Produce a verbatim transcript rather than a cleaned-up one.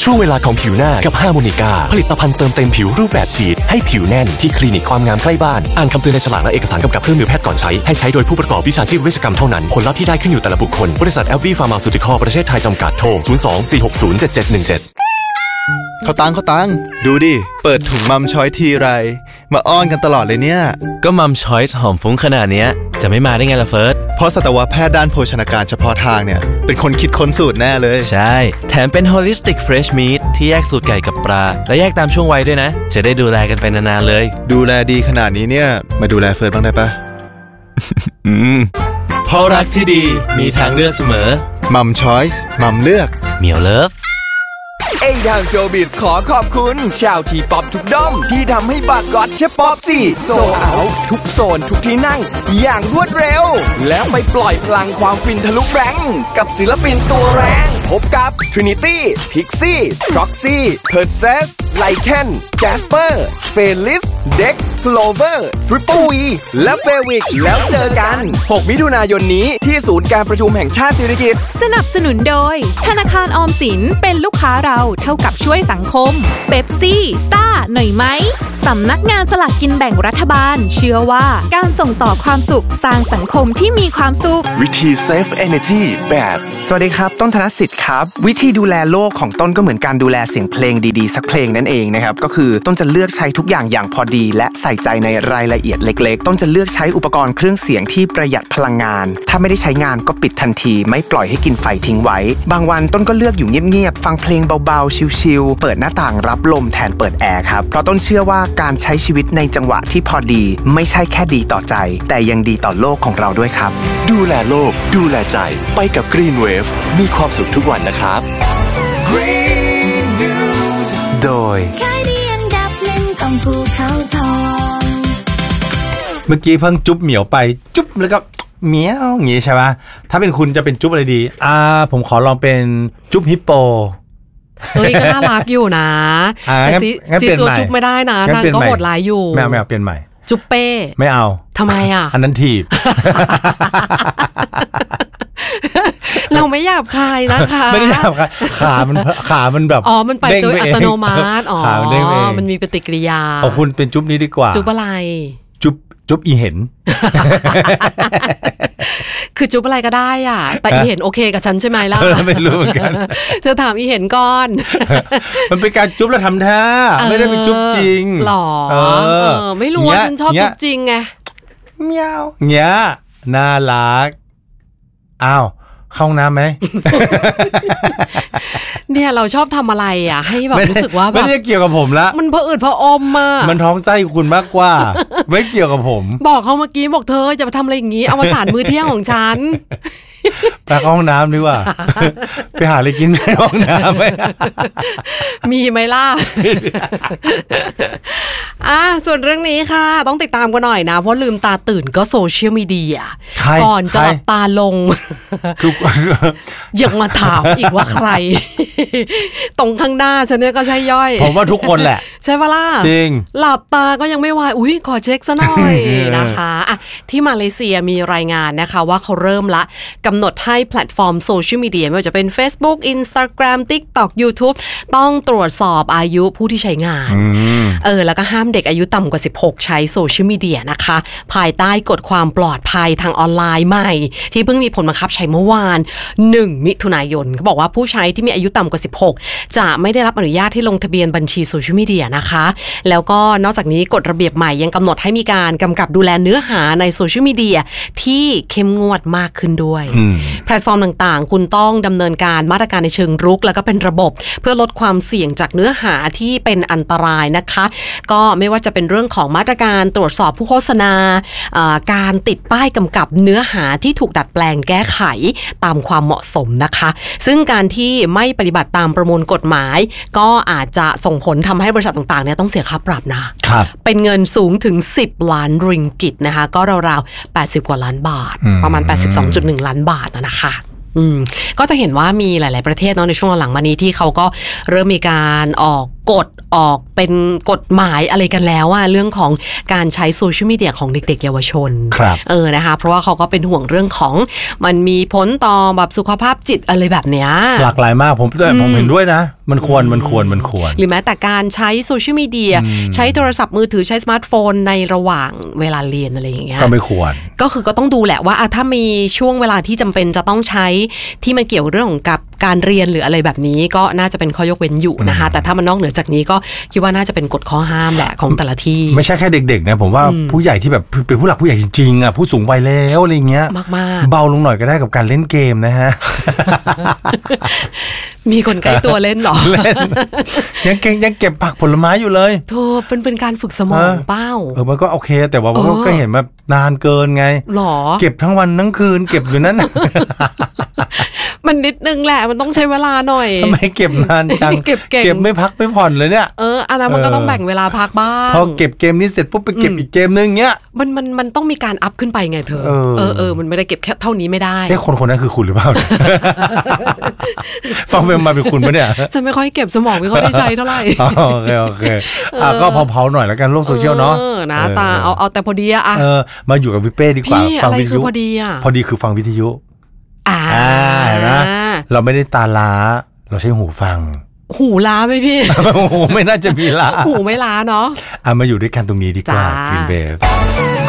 ช่วงเวลาของผิวหน้ากับฮาร์โมนิก้าผลิตภัณฑ์เติมเต็มผิวรูปแบบฉีดให้ผิวแน่นที่คลินิกความงามใกล้บ้านอ่านคำเตือนในฉลากและเอกสารกำกับเครื่องมือแพทย์ก่อนใช้ให้ใช้โดยผู้ประกอบวิชาชีพเวชกรรมเท่านั้นผลลัพธ์ที่ได้ขึ้นอยู่แต่ละบุคคลบริษัทแอลบี้ฟาร์มาซูติคอลประเทศไทยจำกัดโทรศูนย์ สอง สี่ หก ศูนย์ เจ็ด เจ็ด หนึ่ง เจ็ดเขาตังเขาตังดูดิเปิดถุงมัมช้อยทีไรมาอ้อนกันตลอดเลยเนี่ยก็มัมช้อยส์หอมฟุ้งขนาดเนี้ยจะไม่มาได้ไงล่ะเฟิร์สเพราะสัตวแพทย์ด้านโภชนาการเฉพาะทางเนี่ยเป็นคนคิดค้นสูตรแน่เลยใช่แถมเป็น holistic fresh meat ที่แยกสูตรไก่กับปลาและแยกตามช่วงวัยด้วยนะจะได้ดูแลกันไปนานๆเลยดูแลดีขนาดนี้เนี่ยมาดูแลเฟิร์สบ้างได้ปะอืมเพราะรักที่ดีมีทางเลือกเสมอมัมช้อยส์มัมเลือกเหมียวเลิฟเอ้ยทางโชว์บิสขอขอบคุณชาวทีป๊อปทุกด้อมที่ทำให้บาร์ก๊อตเชฟป๊อปสี่โซเอาทุกโซนทุกที่นั่งอย่างรวดเร็วแล้วไปปล่อยพลังความฟินทะลุแบงค์กับศิลปินตัวแรงพบกับ Trinity Pixie Proxy Perseus Lycan Jasper Felis Dex Clover Triple E และ Favic แล้วเจอกันหกมิถุนายนนี้ที่ศูนย์การประชุมแห่งชาติสิริกิติ์สนับสนุนโดยธนาคารออมสินเป็นลูกค้าเราเท่ากับช่วยสังคมเป๊ปซี่ซ่าหน่อยไหมสำนักงานสลากกินแบ่งรัฐบาลเชื่อว่าการส่งต่อความสุขสร้างสังคมที่มีความสุขวิธี Save Energy แบบสวัสดีครับต้นธนสิทธิ์ครับวิธีดูแลโลกของต้นก็เหมือนการดูแลเสียงเพลงดีๆสักเพลงนั่นเองนะครับก็คือต้นจะเลือกใช้ทุกอย่างอย่างพอดีและใส่ใจในรายละเอียดเล็กๆต้นจะเลือกใช้อุปกรณ์เครื่องเสียงที่ประหยัดพลังงานถ้าไม่ได้ใช้งานก็ปิดทันทีไม่ปล่อยให้กินไฟทิ้งไว้บางวันต้นก็เลือกอยู่เงียบๆฟังเพลงเบาๆชิลๆเปิดหน้าต่างรับลมแทนเปิดแอร์ครับเพราะต้นเชื่อว่าการใช้ชีวิตในจังหวะที่พอดีไม่ใช่แค่ดีต่อใจแต่ยังดีต่อโลกของเราด้วยครับดูแลโลกดูแลใจไปกับ Green Wave มีความสุขทุกวันนะครับ Green News โดยขายดีอันดับหนึ่งของภูเขาทองเมื่อกี้เพิ่งจุ๊บเหมียวไปจุ๊บแล้วก็เมียวอย่างงี้ใช่ป่ะถ้าเป็นคุณจะเป็นจุ๊บอะไรดีอ่าผมขอลองเป็นจุ๊บฮิปโปเฮ้ยก็น่ารักอยู่นะแต่ซีซีซัวจุ๊บไม่ได้นะนางก็โหดร้ายอยู่ไม่เอาไม่เอาเปลี่ยนใหม่จุ๊บเป้ไม่เอาทำไมอ่ะอันนั้นถีบเราไม่หยาบคายนะคะไม่ได้หยาบคายขามันขามันแบบอ๋อมันไปโดยอัตโนมัติอ๋อมันมีปฏิกิริยาเอาคุณเป็นจุ๊บนี้ดีกว่าจุ๊บอะไรจุ๊บจุ๊บอีเห็นคือจุ๊บอะไรก็ได้อ่ะแต่อีเห็นโอเคกับฉันใช่ไหมล่ะไม่รู้เหมือนกันเธอถามอีเห็นก่อนมันเป็นการจุ๊บแล้วทำท่าไม่ได้เป็นจุ๊บจริงหรอเออไม่รู้ว่าฉันชอบจุ๊บจริงไงเมียวเงี้ยน่ารักอ้าวเข้าห้องน้ำไหมเนี่ยเราชอบทำอะไรอ่ะให้แบบรู้สึกว่าแบบไม่ได้เกี่ยวกับผมละมันเผอืดเผอมมากมันท้องไส้คุณมากกว่าไม่เกี่ยวกับผมบอกเขาเมื่อกี้บอกเธอจะไปทำอะไรอย่างงี้เอามาสารมื้อเที่ยงของฉันไปเข้าห้องน้ำดีกว่าไปหาอะไรกินในห้องน้ำไหมมีไหมล่ะอ่ะส่วนเรื่องนี้ค่ะต้องติดตามกันหน่อยนะเพราะลืมตาตื่นก็โซเชียลมีเดียก่อนจะหลับตาลงยังมาถามอีกว่าใครตรงข้างหน้าฉันเนี่ยก็ใช่ย่อยผมว่าทุกคนแหละใช่ปะล่ะจริงหลับตาก็ยังไม่วายอุ้ยขอเช็คซะหน่อยนะคะอ่ะที่มาเลเซียมีรายงานนะคะว่าเขาเริ่มละกำหนดให้แพลตฟอร์มโซเชียลมีเดียไม่ว่าจะเป็น Facebook Instagram TikTok YouTube ต้องตรวจสอบอายุผู้ที่ใช้งานเออแล้วก็ห้ามเด็กอายุต่ำกว่าสิบหกใช้โซเชียลมีเดียนะคะภายใต้กฎความปลอดภัยทางออนไลน์ใหม่ที่เพิ่งมีผลบังคับใช้เมื่อวานหนึ่งมิถุนายนเขาบอกว่าผู้ใช้ที่มีอายุต่ำกว่าสิบหกจะไม่ได้รับอนุญาตให้ลงทะเบียนบัญชีโซเชียลมีเดียนะคะแล้วก็นอกจากนี้กฎระเบียบใหม่ยังกำหนดให้มีการกำกับดูแลเนื้อหาในโซเชียลมีเดียที่เข้มงวดมากขึ้นด้วยแพลตฟอร์มต่างๆคุณต้องดำเนินการมาตรการในเชิงรุกแล้วก็เป็นระบบเพื่อลดความเสี่ยงจากเนื้อหาที่เป็นอันตรายนะคะก็ไม่ว่าจะเป็นเรื่องของมาตรการตรวจสอบผู้โฆษณาการติดป้ายกำกับเนื้อหาที่ถูกดัดแปลงแก้ไขตามความเหมาะสมนะคะซึ่งการที่ไม่ปฏิบัติตามประมวลกฎหมายก็อาจจะส่งผลทำให้บริษัทต่างๆเนี่ยต้องเสียค่าปรับนะเป็นเงินสูงถึงสิบล้านริงกิตนะคะก็ราวๆแปดสิบกว่าล้านบาทประมาณ แปดสิบสองจุดหนึ่ง ล้านบาทนะคะอืมก็จะเห็นว่ามีหลายๆประเทศเนาะในช่วงหลังมานี้ที่เขาก็เริ่มมีการออกกฎออกเป็นกฎหมายอะไรกันแล้วอะเรื่องของการใช้โซเชียลมีเดียของเด็กๆเยาวชนครับเออนะคะเพราะว่าเขาก็เป็นห่วงเรื่องของมันมีผลต่อแบบสุขภาพจิตอะไรแบบเนี้ยหลากหลายมากผมแต่ผมเห็นด้วยนะมันควรมันควรมันควรหรือแม้แต่การใช้โซเชียลมีเดียใช้โทรศัพท์มือถือใช้สมาร์ทโฟนในระหว่างเวลาเรียนอะไรอย่างเงี้ยก็ไม่ควรก็คือก็ต้องดูแหละว่าถ้ามีช่วงเวลาที่จำเป็นจะต้องใช้ที่มันเกี่ยวเรื่องของกับการเรียนหรืออะไรแบบนี้ก็น่าจะเป็นข้อยกเว้นอยู่นะคะแต่ถ้ามันนอกเหนือจากนี้ก็คิดว่าน่าจะเป็นกฎข้อห้ามแหละของแต่ละที่ไม่ใช่แค่เด็กๆนะผมว่าผู้ใหญ่ที่แบบเป็นผู้หลักผู้ใหญ่จริงๆอ่ะผู้สูงวัยแล้วอะไรเงี้ยมากๆเบาลงหน่อยก็ได้กับการเล่นเกมนะฮะมีคนใกล้ตัวเล่นหรอเล่นยังเก่งยังเก็บผักผลไม้อยู่เลยโธ่เป็นเป็นการฝึกสมองเป้าเออมันก็โอเคแต่ว่ามันก็เห็นแบบนานเกินไงหรอเก็บทั้งวันทั้งคืนเก็บอยู่นั่นมันนิดนึงแหละมันต้องใช้เวลาหน่อยทำไมเก็บนานจังเก็บเก็บไม่พักไม่ผ่อนเลยเนี่ยเอออันนั้นมันก็ต้องแบ่งเวลาพักบ้างพอเก็บเกมนี้เสร็จปุ๊บไปเก็บอีกเกมนึงเงี้ยมันมันมันต้องมีการอัพขึ้นไปไงเธอเออเออมันไม่ได้เก็บแค่เท่านี้ไม่ได้ไอ้คนคนนั้นคือคุณหรือเปล่าฟังเป็นมาเป็นคุณปะเนี่ยฉันไม่ค่อยเก็บสมองไม่ค่อยได้ใช้เท่าไหร่โอเคโอเคอ่ะก็เผาๆหน่อยแล้วกันโลกโซเชียลเนาะนะตาเอาเอาแต่พอดีอะเออมาอยู่กับวิเป้ดีกว่าฟังวิทยุพอดีอะพอดีคือฟังวิทยุอ่านะเราไม่ได้ตาล้าเราใช้หูฟังหูล้าไหมพี่หูไม่น่าจะมีล้าหูไม่ล้าเนาะอ่ะมาอยู่ด้วยกันตรงนี้ดีกว่า Green Wave